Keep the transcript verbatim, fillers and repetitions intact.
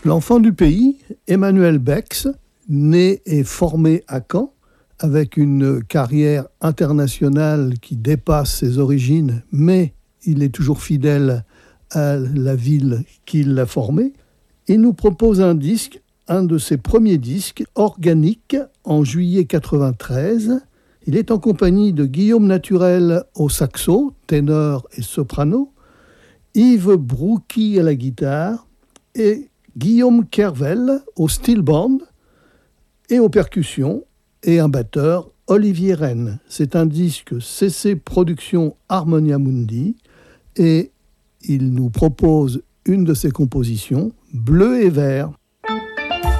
L'enfant du pays, Emmanuel Bex, né et formé à Caen, avec une carrière internationale qui dépasse ses origines, mais il est toujours fidèle à la ville qui l'a formé. Il nous propose un disque, un de ses premiers disques, Organique, en juillet quatre-vingt-treize. Il est en compagnie de Guillaume Naturel au saxo, ténor et soprano, Yves Broucky à la guitare et Guillaume Kervel au steel band et aux percussions, et un batteur, Olivier Rennes. C'est un disque C C Productions Harmonia Mundi et il nous propose une de ses compositions, Bleu et Vert.